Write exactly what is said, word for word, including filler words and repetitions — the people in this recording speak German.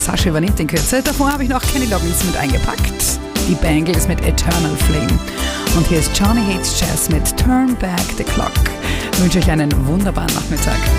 Sascha übernimmt den Kürzel. Davor habe ich noch Kenny Loggins mit eingepackt. Die Bangles mit Eternal Flame. Und hier ist Johnny Hates Jazz mit Turn Back the Clock. Ich wünsche euch einen wunderbaren Nachmittag.